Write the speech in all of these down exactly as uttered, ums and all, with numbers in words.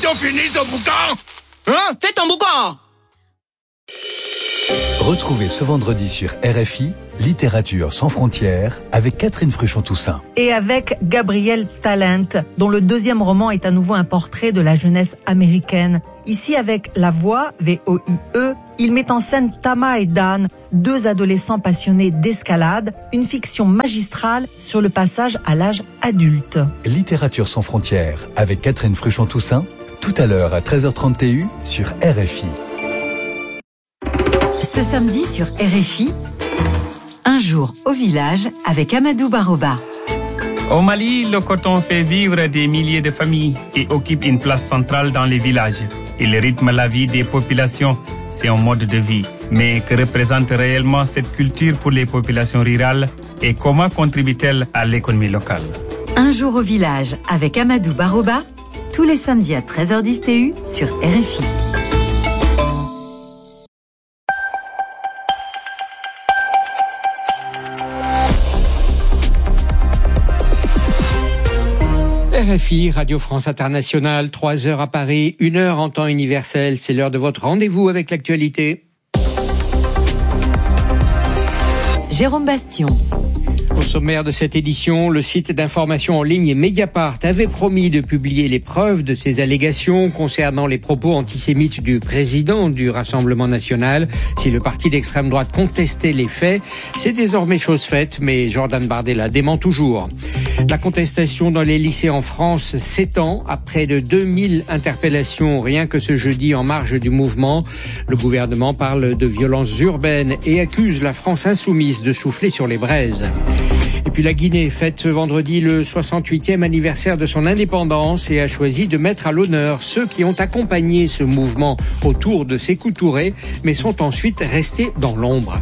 bientôt fini ce boucan. Hein? Fais ton boucan. Retrouvez ce vendredi sur R F I, Littérature sans frontières, avec Catherine Fruchon-Toussaint. Et avec Gabriel Talent, dont le deuxième roman est à nouveau un portrait de la jeunesse américaine. Ici, avec La Voix, V O I E, il met en scène Tama et Dan, deux adolescents passionnés d'escalade, une fiction magistrale sur le passage à l'âge adulte. Littérature sans frontières, avec Catherine Fruchon-Toussaint, tout à l'heure à treize heures trente T U sur R F I. Ce samedi sur R F I, un jour au village avec Amadou Baroba. Au Mali, le coton fait vivre des milliers de familles et occupe une place centrale dans les villages. Il rythme la vie des populations. C'est un mode de vie. Mais que représente réellement cette culture pour les populations rurales et comment contribue-t-elle à l'économie locale? Un jour au village avec Amadou Baroba, tous les samedis à treize heures dix T U sur R F I. R F I, Radio France Internationale, trois heures à Paris, une heure en temps universel. C'est l'heure de votre rendez-vous avec l'actualité. Jérôme Bastion. Au sommaire de cette édition, le site d'information en ligne Mediapart avait promis de publier les preuves de ces allégations concernant les propos antisémites du président du Rassemblement national. Si le parti d'extrême droite contestait les faits, c'est désormais chose faite, mais Jordan Bardella dément toujours. La contestation dans les lycées en France s'étend à près de deux mille interpellations rien que ce jeudi en marge du mouvement. Le gouvernement parle de violences urbaines et accuse la France insoumise de souffler sur les braises. Et puis la Guinée fête ce vendredi le soixante-huitième anniversaire de son indépendance et a choisi de mettre à l'honneur ceux qui ont accompagné ce mouvement autour de Sékou Touré, mais sont ensuite restés dans l'ombre.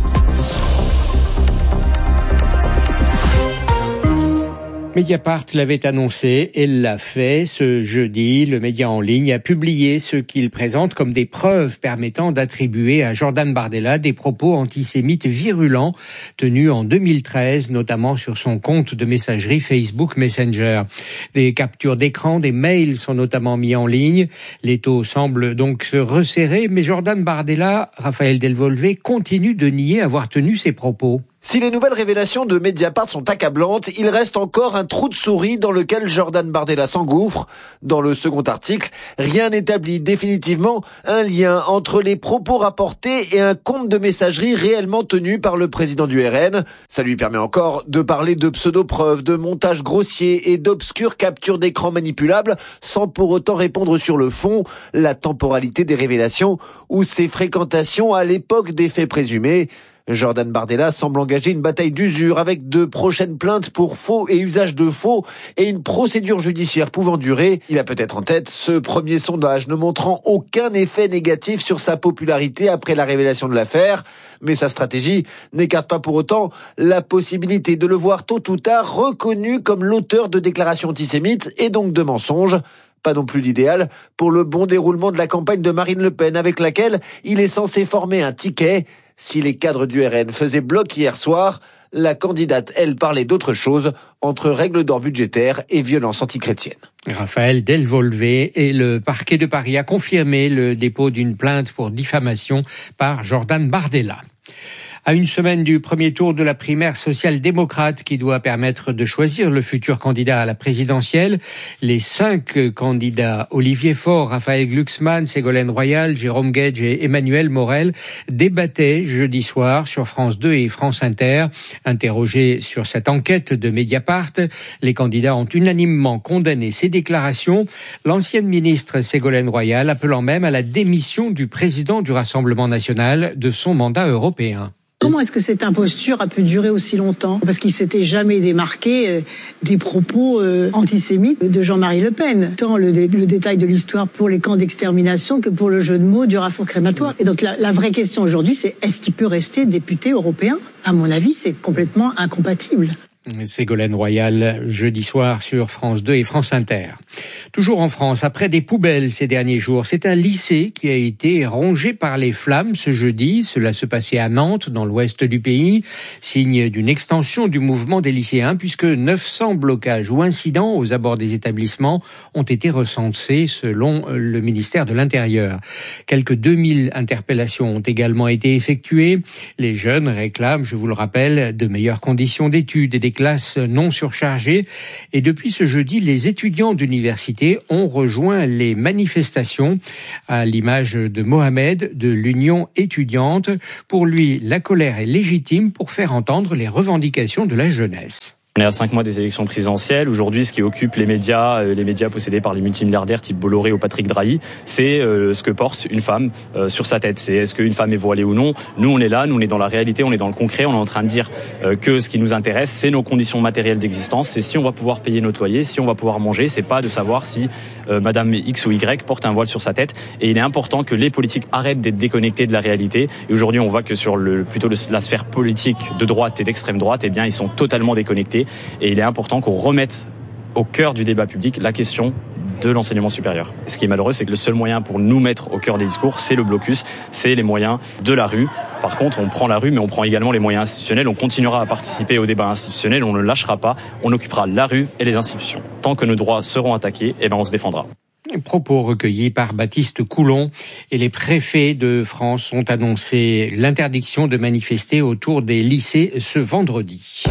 Mediapart l'avait annoncé et l'a fait ce jeudi. Le média en ligne a publié ce qu'il présente comme des preuves permettant d'attribuer à Jordan Bardella des propos antisémites virulents tenus en deux mille treize, notamment sur son compte de messagerie Facebook Messenger. Des captures d'écran, des mails sont notamment mis en ligne. L'étau semble donc se resserrer, mais Jordan Bardella, Raphaël Delvolvé, continue de nier avoir tenu ces propos. Si les nouvelles révélations de Mediapart sont accablantes, il reste encore un trou de souris dans lequel Jordan Bardella s'engouffre. Dans le second article, rien n'établit définitivement un lien entre les propos rapportés et un compte de messagerie réellement tenu par le président du R N. Ça lui permet encore de parler de pseudo-preuves, de montages grossiers et d'obscures captures d'écran manipulables sans pour autant répondre sur le fond, la temporalité des révélations ou ses fréquentations à l'époque des faits présumés. Jordan Bardella semble engager une bataille d'usure avec de prochaines plaintes pour faux et usage de faux et une procédure judiciaire pouvant durer. Il a peut-être en tête ce premier sondage ne montrant aucun effet négatif sur sa popularité après la révélation de l'affaire. Mais sa stratégie n'écarte pas pour autant la possibilité de le voir tôt ou tard reconnu comme l'auteur de déclarations antisémites et donc de mensonges. Pas non plus l'idéal pour le bon déroulement de la campagne de Marine Le Pen avec laquelle il est censé former un ticket. Si les cadres du R N faisaient bloc hier soir, la candidate, elle, parlait d'autre chose, entre règles d'or budgétaires et violence antichrétienne. Raphaël Delvolvé et le parquet de Paris a confirmé le dépôt d'une plainte pour diffamation par Jordan Bardella. À une semaine du premier tour de la primaire social-démocrate qui doit permettre de choisir le futur candidat à la présidentielle, les cinq candidats, Olivier Faure, Raphaël Glucksmann, Ségolène Royal, Jérôme Guedj et Emmanuel Morel, débattaient jeudi soir sur France deux et France Inter. Interrogés sur cette enquête de Mediapart, les candidats ont unanimement condamné ces déclarations, l'ancienne ministre Ségolène Royal appelant même à la démission du président du Rassemblement national de son mandat européen. Comment est-ce que cette imposture a pu durer aussi longtemps ? Parce qu'il s'était jamais démarqué euh, des propos euh, antisémites de Jean-Marie Le Pen. Tant le, dé- le détail de l'histoire pour les camps d'extermination que pour le jeu de mots du rafour crématoire. Et donc la, la vraie question aujourd'hui, c'est est-ce qu'il peut rester député européen ? À mon avis, c'est complètement incompatible. Ségolène Royal, jeudi soir sur France deux et France Inter. Toujours en France, après des poubelles ces derniers jours, c'est un lycée qui a été rongé par les flammes ce jeudi. Cela se passait à Nantes, dans l'ouest du pays, signe d'une extension du mouvement des lycéens, puisque neuf cents blocages ou incidents aux abords des établissements ont été recensés selon le ministère de l'Intérieur. Quelques deux mille interpellations ont également été effectuées. Les jeunes réclament, je vous le rappelle, de meilleures conditions d'études et des classes non surchargées. Et depuis ce jeudi, les étudiants d'université ont rejoint les manifestations, à l'image de Mohamed de l'Union étudiante. Pour lui, la colère est légitime pour faire entendre les revendications de la jeunesse. On est à cinq mois des élections présidentielles. Aujourd'hui, ce qui occupe les médias, les médias possédés par les multimilliardaires type Bolloré ou Patrick Drahi, c'est euh, ce que porte une femme euh, sur sa tête. C'est est-ce qu'une femme est voilée ou non. Nous, on est là, nous, on est dans la réalité, on est dans le concret. On est en train de dire euh, que ce qui nous intéresse, c'est nos conditions matérielles d'existence. C'est si on va pouvoir payer notre loyer, si on va pouvoir manger. C'est pas de savoir si euh, Madame X ou Y porte un voile sur sa tête. Et il est important que les politiques arrêtent d'être déconnectés de la réalité. Et aujourd'hui, on voit que sur le plutôt le, la sphère politique de droite et d'extrême droite, eh bien, ils sont totalement déconnectés. Et il est important qu'on remette au cœur du débat public la question de l'enseignement supérieur. Ce qui est malheureux, c'est que le seul moyen pour nous mettre au cœur des discours, c'est le blocus, c'est les moyens de la rue. Par contre, on prend la rue, mais on prend également les moyens institutionnels. On continuera à participer au débat institutionnel, on ne lâchera pas, on occupera la rue et les institutions. Tant que nos droits seront attaqués, eh ben on se défendra. Propos recueillis par Baptiste Coulon, et les préfets de France ont annoncé l'interdiction de manifester autour des lycées ce vendredi.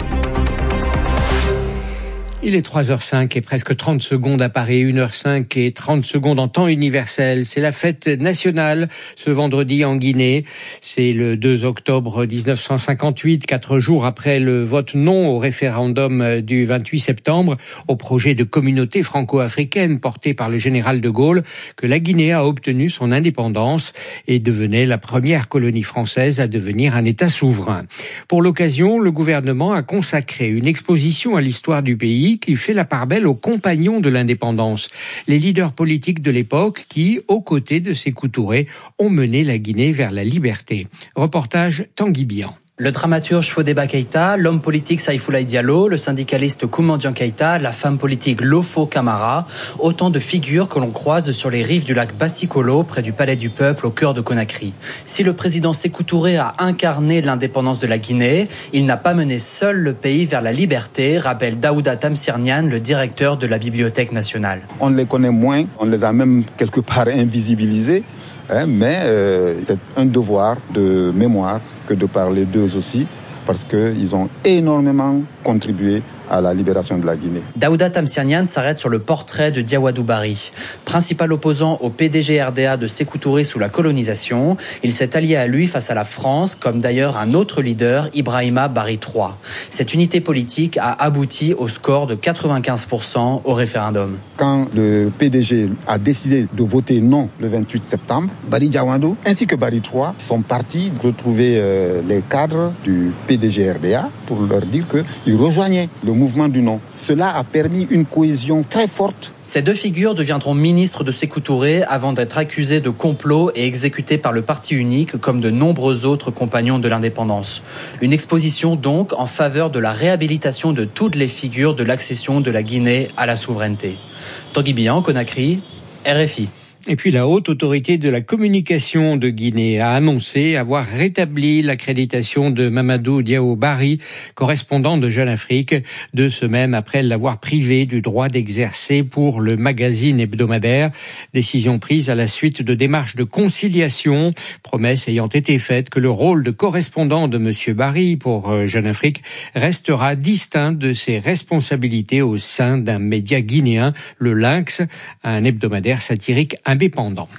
Il est trois heures cinq et presque trente secondes à Paris, une heure cinq et trente secondes en temps universel. C'est la fête nationale ce vendredi en Guinée. C'est le deux octobre dix-neuf cent cinquante-huit, quatre jours après le vote non au référendum du vingt-huit septembre, au projet de communauté franco-africaine porté par le général de Gaulle, que la Guinée a obtenu son indépendance et devenait la première colonie française à devenir un État souverain. Pour l'occasion, le gouvernement a consacré une exposition à l'histoire du pays qui fait la part belle aux compagnons de l'indépendance, les leaders politiques de l'époque qui, aux côtés de Sékou Touré, ont mené la Guinée vers la liberté. Reportage Tanguy Bian. Le dramaturge Fodéba Keïta, l'homme politique Saïfoulaye Diallo, le syndicaliste Koumandian Keïta, la femme politique Lofo Camara, autant de figures que l'on croise sur les rives du lac Bassikolo, près du Palais du Peuple, au cœur de Conakry. Si le président Sékou Touré a incarné l'indépendance de la Guinée, il n'a pas mené seul le pays vers la liberté, rappelle Daouda Tamsirnian, le directeur de la Bibliothèque nationale. On les connaît moins, on les a même quelque part invisibilisés. Hein, mais euh, c'est un devoir de mémoire que de parler d'eux aussi, parce qu'ils ont énormément contribué à la libération de la Guinée. Daouda Tamsirnian s'arrête sur le portrait de Diawadou Bari. Principal opposant au P D G R D A de Sékou Touré sous la colonisation, il s'est allié à lui face à la France, comme d'ailleurs un autre leader, Ibrahima Bari trois. Cette unité politique a abouti au score de quatre-vingt-quinze pour cent au référendum. Quand le P D G a décidé de voter non le vingt-huit septembre, Bari Diawadou ainsi que Bari trois sont partis retrouver euh, les cadres du P D G R D A pour leur dire qu'ils rejoignaient le mouvement du non. Cela a permis une cohésion très forte. Ces deux figures deviendront ministres de Sékou Touré avant d'être accusés de complot et exécutés par le parti unique comme de nombreux autres compagnons de l'indépendance. Une exposition donc en faveur de la réhabilitation de toutes les figures de l'accession de la Guinée à la souveraineté. Tanguy Bian, Conakry, R F I. Et puis la haute autorité de la communication de Guinée a annoncé avoir rétabli l'accréditation de Mamadou Diao Bari, correspondant de Jeune Afrique, deux semaines après l'avoir privé du droit d'exercer pour le magazine hebdomadaire. Décision prise à la suite de démarches de conciliation, promesse ayant été faite que le rôle de correspondant de Monsieur Bari pour Jeune Afrique restera distinct de ses responsabilités au sein d'un média guinéen, le Lynx, un hebdomadaire satirique indépendant.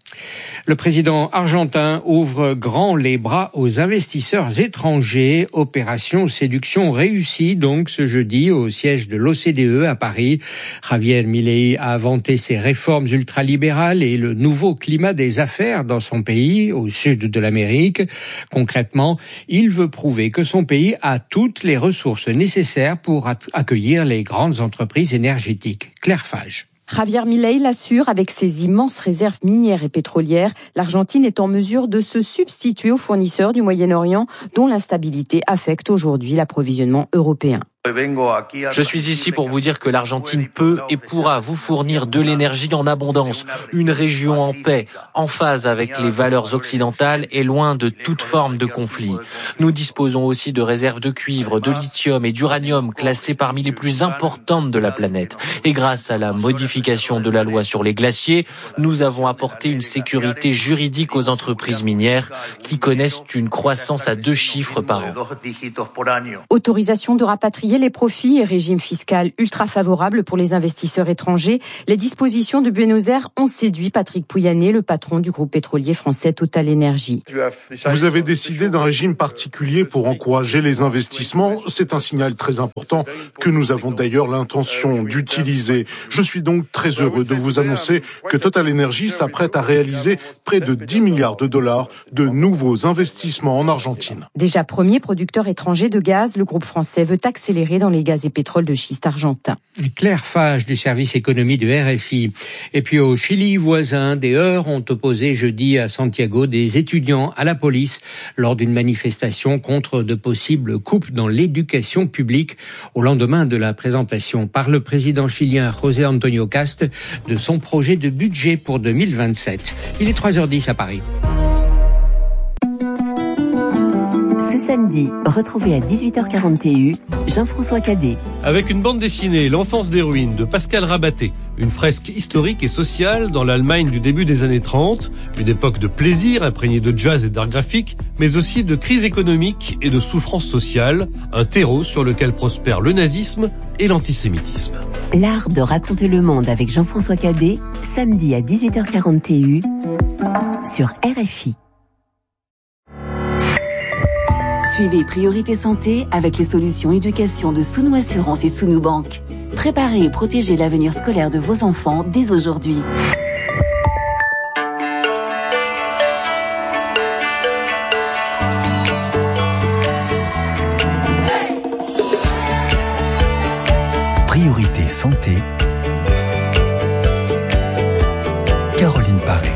Le président argentin ouvre grand les bras aux investisseurs étrangers. Opération séduction réussie donc ce jeudi au siège de l'O C D E à Paris. Javier Milei a vanté ses réformes ultralibérales et le nouveau climat des affaires dans son pays, au sud de l'Amérique. Concrètement, il veut prouver que son pays a toutes les ressources nécessaires pour accueillir les grandes entreprises énergétiques. Claire Fage. Javier Milei l'assure, avec ses immenses réserves minières et pétrolières, l'Argentine est en mesure de se substituer aux fournisseurs du Moyen-Orient dont l'instabilité affecte aujourd'hui l'approvisionnement européen. Je suis ici pour vous dire que l'Argentine peut et pourra vous fournir de l'énergie en abondance, une région en paix, en phase avec les valeurs occidentales et loin de toute forme de conflit. Nous disposons aussi de réserves de cuivre, de lithium et d'uranium classées parmi les plus importantes de la planète. Et grâce à la modification de la loi sur les glaciers, nous avons apporté une sécurité juridique aux entreprises minières qui connaissent une croissance à deux chiffres par an. Autorisation de rapatrier les profits et régime fiscal ultra favorable pour les investisseurs étrangers. Les dispositions de Buenos Aires ont séduit Patrick Pouyanné, le patron du groupe pétrolier français Total Energy. Vous avez décidé d'un régime particulier pour encourager les investissements. C'est un signal très important que nous avons d'ailleurs l'intention d'utiliser. Je suis donc très heureux de vous annoncer que Total Energy s'apprête à réaliser près de dix milliards de dollars de nouveaux investissements en Argentine. Déjà premier producteur étranger de gaz, le groupe français veut accélérer dans les gaz et pétroles de schiste argentin. Claire Fage du service économie de R F I. Et puis au Chili voisin, des heurts ont opposé jeudi à Santiago des étudiants à la police lors d'une manifestation contre de possibles coupes dans l'éducation publique au lendemain de la présentation par le président chilien José Antonio Cast de son projet de budget pour deux mille vingt-sept. Il est trois heures dix à Paris. Ce samedi, retrouvez à dix-huit heures quarante T U Jean-François Cadet. Avec une bande dessinée, L'enfance des ruines de Pascal Rabaté, une fresque historique et sociale dans l'Allemagne du début des années trente, une époque de plaisir imprégnée de jazz et d'art graphique, mais aussi de crise économique et de souffrance sociale, un terreau sur lequel prospèrent le nazisme et l'antisémitisme. L'art de raconter le monde avec Jean-François Cadet, samedi à dix-huit heures quarante T U sur R F I. Suivez Priorité Santé avec les solutions éducation de Sounou Assurance et Sounou Banque. Préparez et protégez l'avenir scolaire de vos enfants dès aujourd'hui. Priorité Santé. Caroline Paré.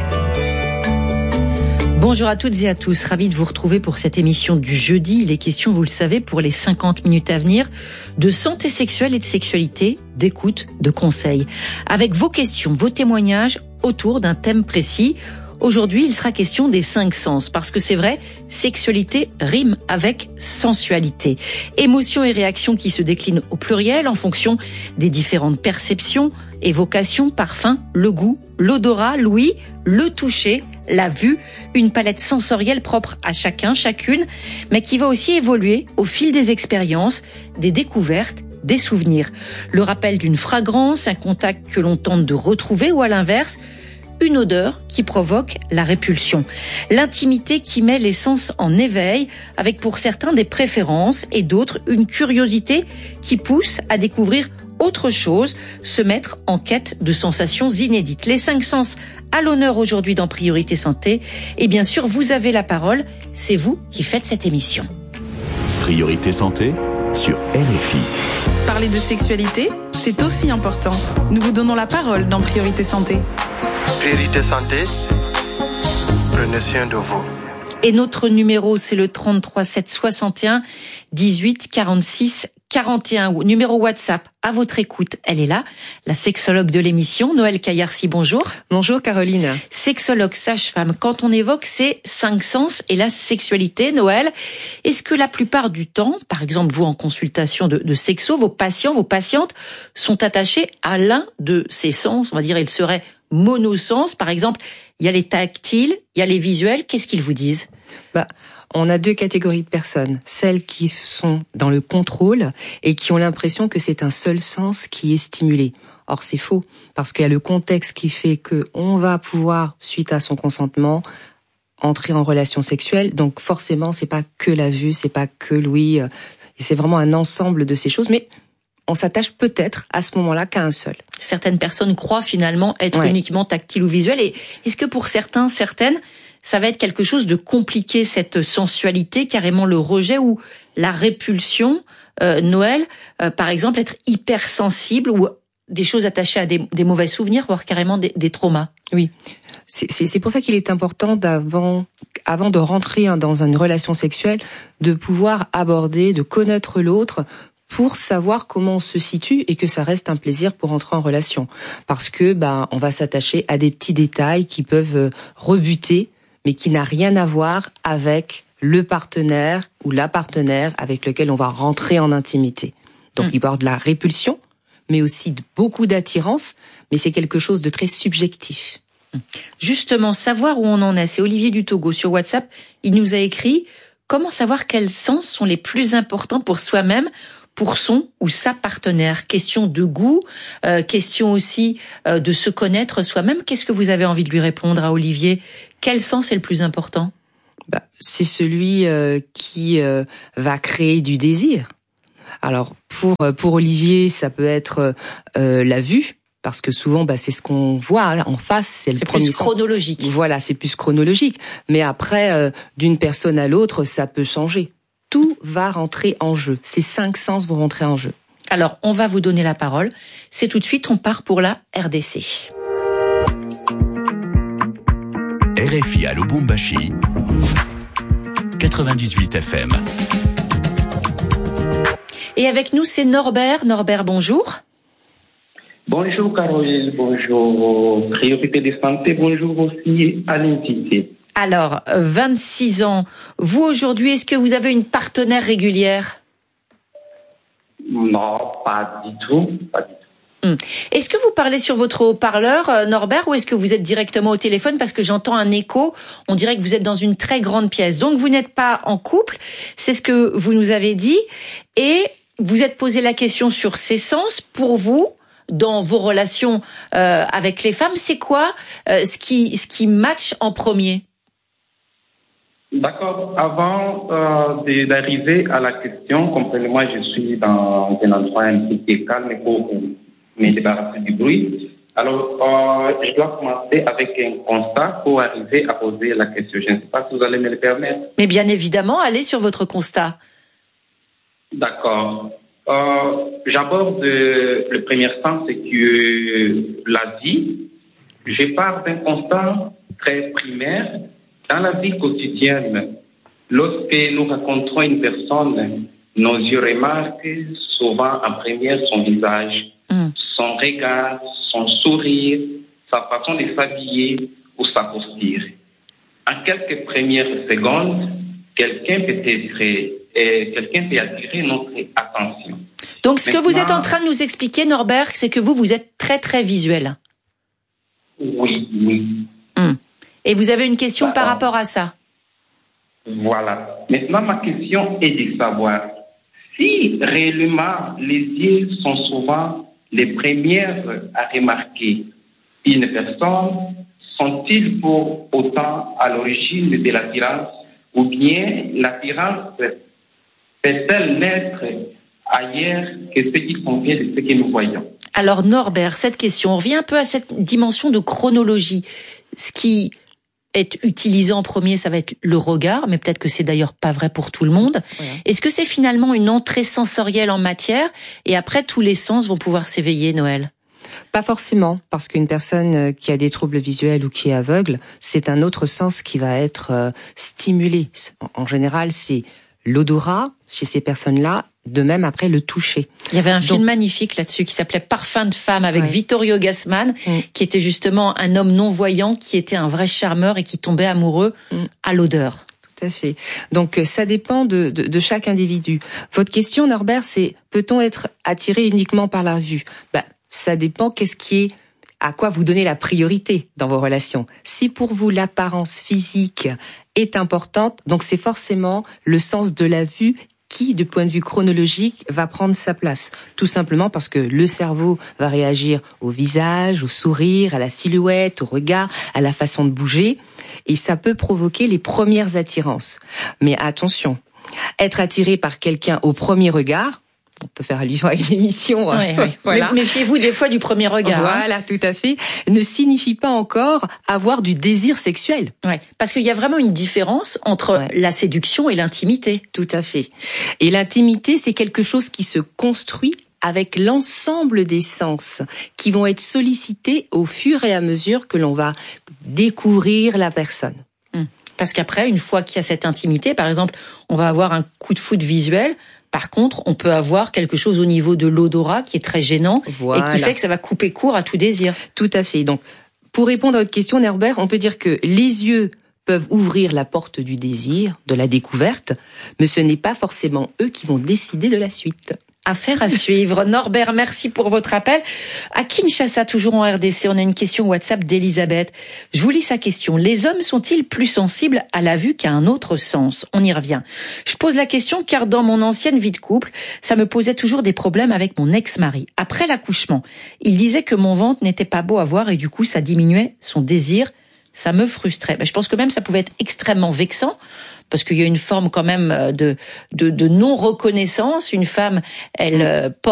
Bonjour à toutes et à tous, ravi de vous retrouver pour cette émission du jeudi. Il est question, vous le savez, pour les cinquante minutes à venir, de santé sexuelle et de sexualité, d'écoute, de conseils. Avec vos questions, vos témoignages autour d'un thème précis. Aujourd'hui, il sera question des cinq sens, parce que c'est vrai, sexualité rime avec sensualité. Émotions et réactions qui se déclinent au pluriel en fonction des différentes perceptions, évocations, parfums, le goût, l'odorat, l'ouïe, le toucher, la vue, une palette sensorielle propre à chacun, chacune, mais qui va aussi évoluer au fil des expériences, des découvertes, des souvenirs. Le rappel d'une fragrance, un contact que l'on tente de retrouver ou à l'inverse, une odeur qui provoque la répulsion. L'intimité qui met les sens en éveil, avec pour certains des préférences et d'autres une curiosité qui pousse à découvrir autre chose, se mettre en quête de sensations inédites. Les cinq sens à l'honneur aujourd'hui dans Priorité Santé. Et bien sûr, vous avez la parole, c'est vous qui faites cette émission. Priorité Santé sur R F I. Parler de sexualité, c'est aussi important. Nous vous donnons la parole dans Priorité Santé. Priorité Santé, prenez soin de vous. Et notre numéro, c'est le trente-trois sept soixante et un dix-huit quarante-six quarante et un. Numéro WhatsApp, à votre écoute, elle est là, la sexologue de l'émission, Noël Caillarcy, bonjour. Bonjour Caroline. Sexologue, sage-femme, quand on évoque ces cinq sens et la sexualité, Noël, est-ce que la plupart du temps, par exemple vous en consultation de, de sexo, vos patients, vos patientes sont attachés à l'un de ces sens, on va dire, ils seraient monosens, par exemple, il y a les tactiles, il y a les visuels, qu'est-ce qu'ils vous disent ? Bah, on a deux catégories de personnes. Celles qui sont dans le contrôle et qui ont l'impression que c'est un seul sens qui est stimulé. Or, c'est faux, parce qu'il y a le contexte qui fait que on va pouvoir, suite à son consentement, entrer en relation sexuelle. Donc, forcément, c'est pas que la vue, c'est pas que l'ouïe, c'est vraiment un ensemble de ces choses. Mais on s'attache peut-être à ce moment-là qu'à un seul. Certaines personnes croient finalement être ouais. uniquement tactile ou visuel. Et est-ce que pour certains, certaines, ça va être quelque chose de compliqué, cette sensualité, carrément le rejet ou la répulsion, euh, Noël, euh, par exemple, être hypersensible ou des choses attachées à des, des mauvais souvenirs, voire carrément des, des traumas. Oui, c'est, c'est, c'est pour ça qu'il est important d'avant, avant de rentrer dans une relation sexuelle, de pouvoir aborder, de connaître l'autre, pour savoir comment on se situe et que ça reste un plaisir pour entrer en relation. Parce que bah on va s'attacher à des petits détails qui peuvent rebuter, mais qui n'a rien à voir avec le partenaire ou la partenaire avec lequel on va rentrer en intimité. Donc mmh. il va y avoir de la répulsion, mais aussi de, beaucoup d'attirance, mais c'est quelque chose de très subjectif. Justement, savoir où on en est. C'est Olivier du Togo sur WhatsApp. Il nous a écrit « Comment savoir quels sens sont les plus importants pour soi-même, pour son ou sa partenaire ?» Question de goût, euh, question aussi euh, de se connaître soi-même. Qu'est-ce que vous avez envie de lui répondre à Olivier ? Quel sens est le plus important ? Bah, c'est celui euh, qui euh, va créer du désir. Alors, pour, pour Olivier, ça peut être euh, la vue. Parce que souvent, bah, c'est ce qu'on voit là, en face, c'est le c'est premier plus chronologique. Sens. Voilà, c'est plus chronologique. Mais après, euh, d'une personne à l'autre, ça peut changer. Tout va rentrer en jeu. Ces cinq sens vont rentrer en jeu. Alors, on va vous donner la parole. C'est tout de suite, on part pour la R D C. R F I à Lubumbashi, quatre-vingt-dix-huit F M. Et avec nous, c'est Norbert. Norbert, bonjour. Bonjour Caroline, bonjour Priorité de santé, bonjour aussi à l'invité. Alors, vingt-six ans, vous aujourd'hui, est-ce que vous avez une partenaire régulière ? Non, pas du tout, pas du tout. Hum. Est-ce que vous parlez sur votre haut-parleur, Norbert, ou est-ce que vous êtes directement au téléphone ? Parce que j'entends un écho, on dirait que vous êtes dans une très grande pièce. Donc vous n'êtes pas en couple, c'est ce que vous nous avez dit, et vous êtes posé la question sur ces sens pour vous. Dans vos relations euh, avec les femmes, c'est quoi euh, ce qui ce qui match en premier ? D'accord. Avant euh, de, d'arriver à la question, comprenez-moi, je suis dans un endroit un petit peu calme pour me débarrasser du bruit. Alors, euh, je dois commencer avec un constat pour arriver à poser la question. Je ne sais pas si vous allez me le permettre. Mais bien évidemment, allez sur votre constat. D'accord. Euh, j'aborde euh, le premier sens, c'est que la vie, je pars d'un constat très primaire. Dans la vie quotidienne, lorsque nous rencontrons une personne, nos yeux remarquent souvent en première son visage, mm. son regard, son sourire, sa façon de s'habiller ou sa posture. En quelques premières secondes, quelqu'un peut être Et quelqu'un peut attirer notre attention. Donc, ce Maintenant, que vous êtes en train de nous expliquer, Norbert, c'est que vous, vous êtes très, très visuel. Oui, oui. Hum. Et vous avez une question D'accord. par rapport à ça. Voilà. Maintenant, ma question est de savoir si réellement les yeux sont souvent les premières à remarquer une personne, sont-ils pour autant à l'origine de l'attirance ou bien l'attirance peut-elle naître ailleurs que ce qui convient de ce que nous voyons ? Alors Norbert, cette question, on revient un peu à cette dimension de chronologie. Ce qui est utilisé en premier, ça va être le regard, mais peut-être que c'est d'ailleurs pas vrai pour tout le monde. Ouais. Est-ce que c'est finalement une entrée sensorielle en matière et après tous les sens vont pouvoir s'éveiller, Noël ? Pas forcément, parce qu'une personne qui a des troubles visuels ou qui est aveugle, c'est un autre sens qui va être euh, stimulé. En général, c'est l'odorat chez ces personnes-là, de même après le toucher. Il y avait un Donc, film magnifique là-dessus qui s'appelait Parfum de femme avec ouais. Vittorio Gassman, mm. qui était justement un homme non-voyant qui était un vrai charmeur et qui tombait amoureux mm. à l'odeur. Tout à fait. Donc ça dépend de, de, de chaque individu. Votre question, Norbert, c'est peut-on être attiré uniquement par la vue ? Bah, ça dépend qu'est-ce qui est, à quoi vous donnez la priorité dans vos relations. Si pour vous l'apparence physique est importante, donc c'est forcément le sens de la vue qui, du point de vue chronologique, va prendre sa place. Tout simplement parce que le cerveau va réagir au visage, au sourire, à la silhouette, au regard, à la façon de bouger, et ça peut provoquer les premières attirances. Mais attention, être attiré par quelqu'un au premier regard, on peut faire allusion à une émission. Oui, oui. Voilà. Méfiez-vous des fois du premier regard. Voilà, hein. tout à fait. Ne signifie pas encore avoir du désir sexuel. Ouais, parce qu'il y a vraiment une différence entre ouais. la séduction et l'intimité. Tout à fait. Et l'intimité, c'est quelque chose qui se construit avec l'ensemble des sens qui vont être sollicités au fur et à mesure que l'on va découvrir la personne. Hum. Parce qu'après, une fois qu'il y a cette intimité, par exemple, on va avoir un coup de foudre visuel. Par contre, on peut avoir quelque chose au niveau de l'odorat qui est très gênant Voilà. et qui fait que ça va couper court à tout désir. Tout à fait. Donc, pour répondre à votre question, Herbert, on peut dire que les yeux peuvent ouvrir la porte du désir, de la découverte, mais ce n'est pas forcément eux qui vont décider de la suite. Affaire à suivre. Norbert, merci pour votre appel. À Kinshasa, toujours en R D C, on a une question WhatsApp d'Elisabeth. Je vous lis sa question. Les hommes sont-ils plus sensibles à la vue qu'à un autre sens? On y revient. Je pose la question car dans mon ancienne vie de couple, ça me posait toujours des problèmes avec mon ex-mari. Après l'accouchement, il disait que mon ventre n'était pas beau à voir et du coup, ça diminuait son désir. Ça me frustrait. Ben, je pense que même ça pouvait être extrêmement vexant parce qu'il y a une forme quand même de, de, de non-reconnaissance. Une femme, elle porte